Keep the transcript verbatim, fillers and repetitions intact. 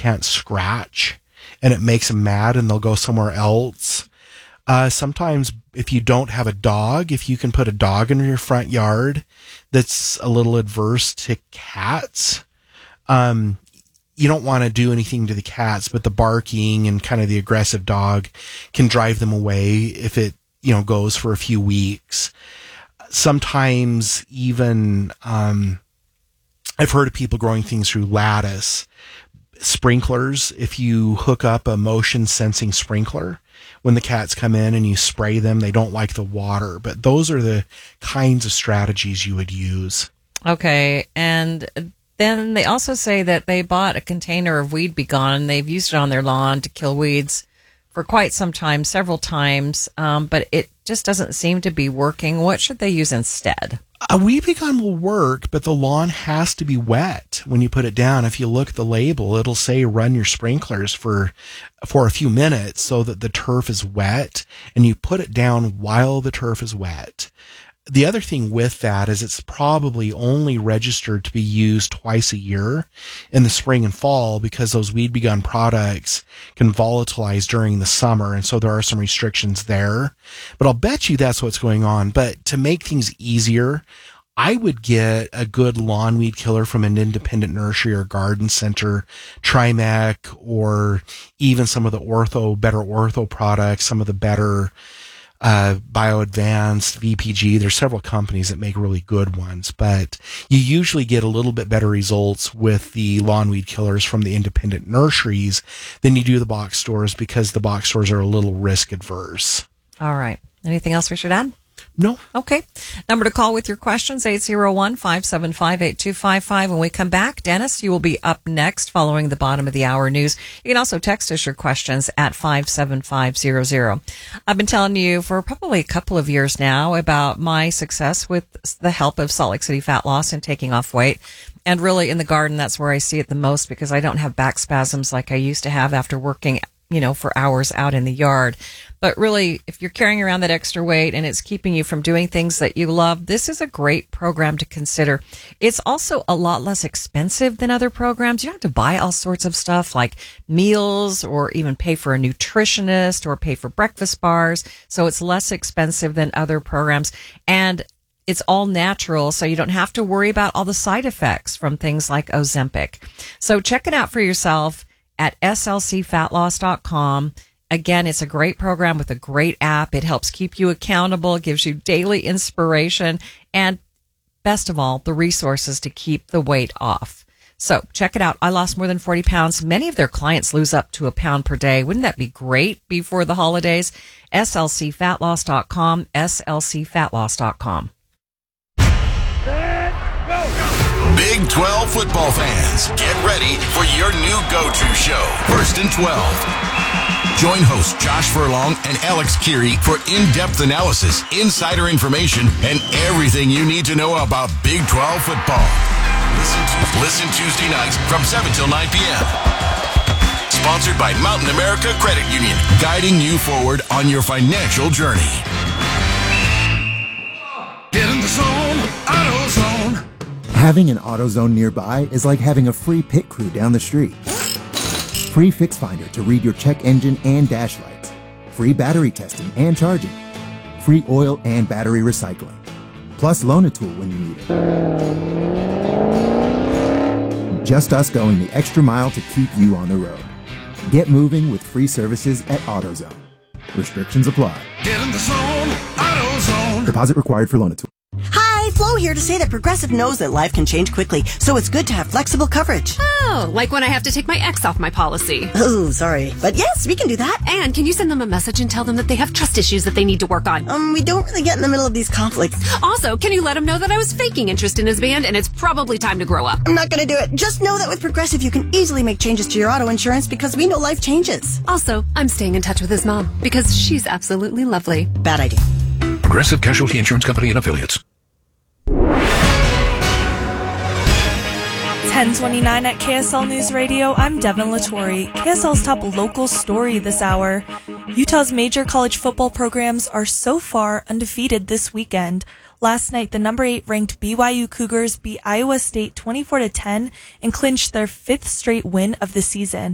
can't scratch, and it makes them mad and they'll go somewhere else. Uh, sometimes if you don't have a dog, if you can put a dog in your front yard that's a little adverse to cats, um, you don't want to do anything to the cats, but the barking and kind of the aggressive dog can drive them away if it, you know, goes for a few weeks. Sometimes even, um, I've heard of people growing things through lattice. Sprinklers, if you hook up a motion sensing sprinkler, when the cats come in and you spray them, they don't like the water. But those are the kinds of strategies you would use. Okay. And then they also say that they bought a container of Weed Be Gone and they've used it on their lawn to kill weeds for quite some time, several times, um, but it just doesn't seem to be working. What should they use instead? A Weed Be Gone will work, but the lawn has to be wet when you put it down. If you look at the label, it'll say run your sprinklers for for a few minutes so that the turf is wet, and you put it down while the turf is wet. The other thing with that is it's probably only registered to be used twice a year in the spring and fall because those Weed Be Gone products can volatilize during the summer. And so there are some restrictions there, but I'll bet you that's what's going on. But to make things easier, I would get a good lawn weed killer from an independent nursery or garden center, Trimec, or even some of the ortho, better ortho products, some of the better Uh, BioAdvanced, V P G. There's several companies that make really good ones, but you usually get a little bit better results with the lawn weed killers from the independent nurseries than you do the box stores because the box stores are a little risk adverse. All right. Anything else we should add? No. Okay. Number to call with your questions, eight zero one, five seven five, eight two five five. When we come back, Dennis, you will be up next following the bottom of the hour news. You can also text us your questions at five seven five zero zero. I've been telling you for probably a couple of years now about my success with the help of Salt Lake City Fat Loss and taking off weight. And really in the garden, that's where I see it the most because I don't have back spasms like I used to have after working, you know, for hours out in the yard. But really, if you're carrying around that extra weight and it's keeping you from doing things that you love, this is a great program to consider. It's also a lot less expensive than other programs. You don't have to buy all sorts of stuff like meals or even pay for a nutritionist or pay for breakfast bars. So it's less expensive than other programs. And it's all natural, so you don't have to worry about all the side effects from things like Ozempic. So check it out for yourself at S L C fat loss dot com. Again, it's a great program with a great app. It helps keep you accountable, gives you daily inspiration, and best of all, the resources to keep the weight off. So check it out. I lost more than forty pounds. Many of their clients lose up to a pound per day. Wouldn't that be great before the holidays? S L C fat loss dot com, S L C fat loss dot com. Big twelve football fans, get ready for your new go-to show, First and twelve. Join hosts Josh Furlong and Alex Keary for in-depth analysis, insider information, and everything you need to know about Big twelve football. Listen, to, listen Tuesday nights from seven till nine p.m. Sponsored by Mountain America Credit Union, guiding you forward on your financial journey. Get in the zone, AutoZone. Having an AutoZone nearby is like having a free pit crew down the street. Free Fix Finder to read your check engine and dash lights. Free battery testing and charging. Free oil and battery recycling. Plus Loan-A-Tool when you need it. Just us going the extra mile to keep you on the road. Get moving with free services at AutoZone. Restrictions apply. Get in the zone, AutoZone. Deposit required for Loan-A-Tool. Hi, Flo here to say that Progressive knows that life can change quickly, so it's good to have flexible coverage. Oh, like when I have to take my ex off my policy. Oh, sorry. But yes, we can do that. And can you send them a message and tell them that they have trust issues that they need to work on? Um, we don't really get in the middle of these conflicts. Also, can you let them know that I was faking interest in his band and it's probably time to grow up? I'm not gonna do it. Just know that with Progressive, you can easily make changes to your auto insurance because we know life changes. Also, I'm staying in touch with his mom because she's absolutely lovely. Bad idea. Progressive Casualty Insurance Company and Affiliates. ten twenty-nine at K S L News Radio. I'm Devin Lattori. K S L's top local story this hour. Utah's major college football programs are so far undefeated this weekend. Last night, the number eight ranked B Y U Cougars beat Iowa State twenty-four to ten and clinched their fifth straight win of the season.